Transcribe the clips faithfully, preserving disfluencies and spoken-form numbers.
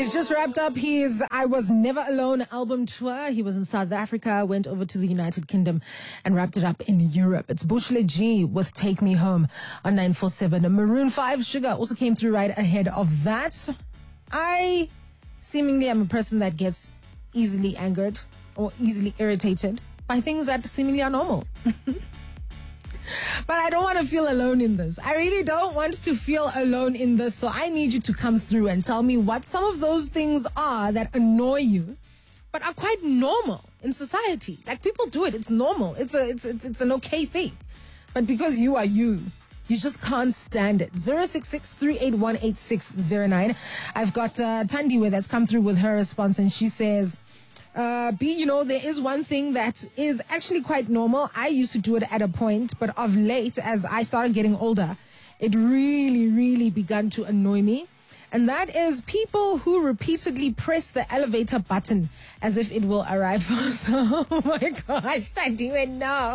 He's just wrapped up his I Was Never Alone album tour. He was in South Africa, went over to the United Kingdom and wrapped it up in Europe. It's Bushla G with Take Me Home on nine four seven. Maroon five Sugar also came through right ahead of that. I seemingly am a person that gets easily angered or easily irritated by things that seemingly are normal. But I don't want to feel alone in this. I really don't want to feel alone in this. So I need you to come through and tell me what some of those things are that annoy you, but are quite normal in society. Like, people do it. It's normal. It's a, it's, it's, it's an okay thing. But because you are you, you just can't stand it. zero six six, three eight one, eight six zero nine. I've got uh, Tandiwe that's come through with her response, and she says, Uh, B, you know, there is one thing that is actually quite normal. I used to do it at a point, but of late, as I started getting older, it really, really began to annoy me. And that is people who repeatedly press the elevator button as if it will arrive fast. Oh my gosh, Tandiwe, no.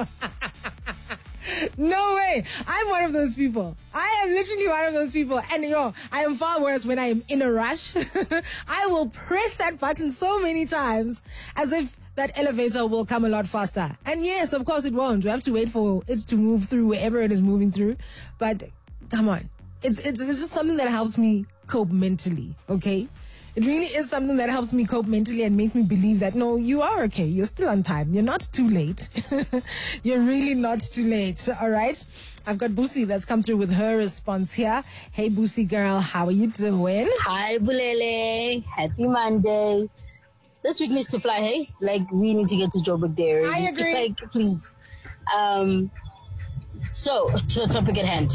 No way. I'm one of those people. I am literally one of those people. And yo, I am far worse when I am in a rush. I will press that button so many times as if that elevator will come a lot faster. And yes, of course it won't. We have to wait for it to move through wherever it is moving through. But come on. It's, it's, it's just something that helps me cope mentally, okay? It really is something that helps me cope mentally and makes me believe that, no, you are okay. You're still on time. You're not too late. You're really not too late. All right. I've got Busi that's come through with her response here. Hey, Busi girl, how are you doing? Hi, Bulele. Happy Monday. This week needs to fly, hey? Like, we need to get to Joburg there. I agree. Like, please. Um, so, to the topic at hand.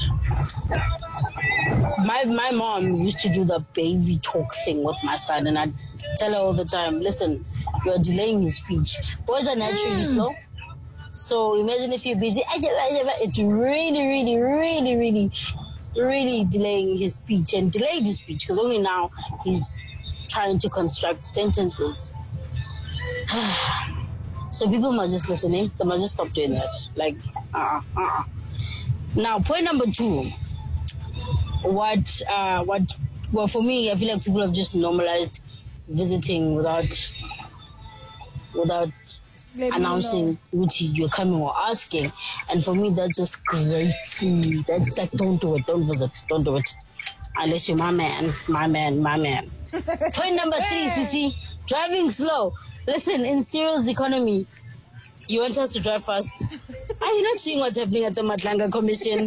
My my mom used to do the baby talk thing with my son, and I'd tell her all the time, listen, you're delaying his speech. Boys are naturally mm. slow. So imagine if you're busy, it's really, really, really, really, really delaying his speech, and delayed his speech because only now he's trying to construct sentences. So people must just listen, eh? They must just stop doing that. Like, uh-uh, uh-uh. Now, point number two. What, uh, what, well, for me, I feel like people have just normalized visiting without, without Let announcing which you're coming or asking. And for me, that just grates me. That, that, don't do it. Don't visit. Don't do it. Unless you're my man, my man, my man. Point number three, Sissy. Driving slow. Listen, in Cyril's economy, you want us to drive fast? Are you not seeing what's happening at the Matlanga Commission?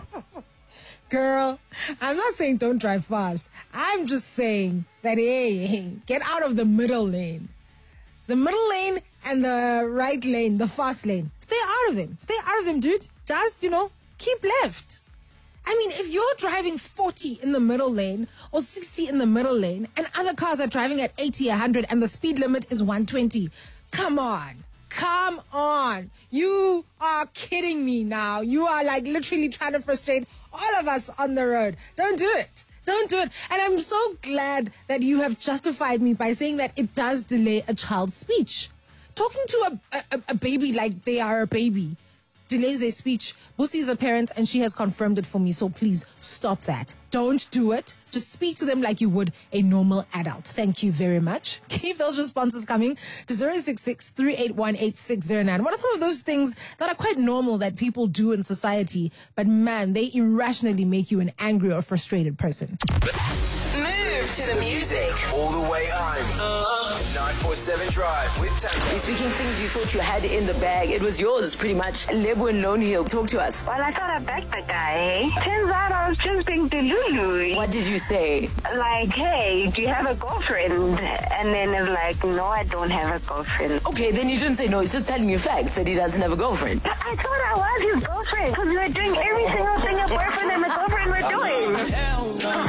Girl, I'm not saying don't drive fast. I'm just saying that, hey, hey, get out of the middle lane. The middle lane and the right lane, the fast lane. Stay out of them. Stay out of them, dude. Just, you know, keep left. I mean, if you're driving forty in the middle lane or sixty in the middle lane and other cars are driving at eighty, one hundred and the speed limit is one twenty, come on. Come on. You are kidding me now. You are like literally trying to frustrate all of us on the road. Don't do it. Don't do it. And I'm so glad that you have justified me by saying that it does delay a child's speech. Talking to a, a, a baby like they are a baby delays their speech. Busi is a parent and she has confirmed it for me. So please stop that. Don't do it. Just speak to them like you would a normal adult. Thank you very much. Keep those responses coming to zero six six, three eight one, eight six zero nine. What are some of those things that are quite normal that people do in society, but man, they irrationally make you an angry or frustrated person? Move to the music. All the way home. Uh, nine four seven Drive with Tandiwe. Speaking things you thought you had in the bag, it was yours pretty much. Lebu and Lone Hill, talk to us. Well, I thought I backed the guy. Turns out I was just being delulu. What did you say? Like, hey, do you have a girlfriend? And then it's like, no, I don't have a girlfriend. Okay, then you didn't say no. He's just telling you facts that he doesn't have a girlfriend. I, I thought I was his girlfriend because we were doing every single thing a boyfriend and a girlfriend were doing. Hell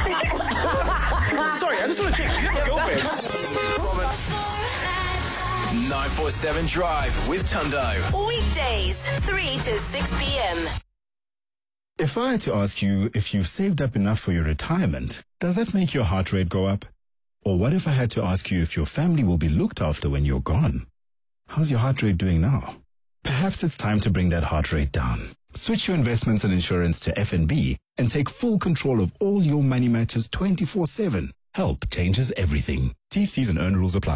no. Sorry, I just want to check. Do you have a girlfriend? nine four seven Drive with Tundo. Weekdays, three to six p.m. If I had to ask you if you've saved up enough for your retirement, does that make your heart rate go up? Or what if I had to ask you if your family will be looked after when you're gone? How's your heart rate doing now? Perhaps it's time to bring that heart rate down. Switch your investments and insurance to F N B and take full control of all your money matters twenty-four seven. Help changes everything. T Cs and earn rules apply.